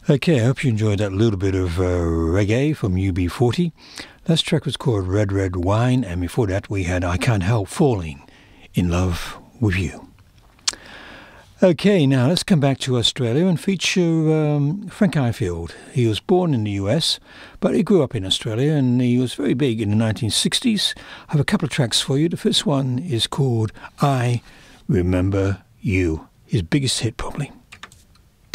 Okay, I hope you enjoyed that little bit of reggae from UB40. That track was called Red Red Wine, and before that we had I Can't Help Falling in Love with You. Okay, now let's come back to Australia and feature Frank Ifield. He was born in the US, but he grew up in Australia and he was very big in the 1960s. I have a couple of tracks for you. The first one is called I Remember You, his biggest hit probably.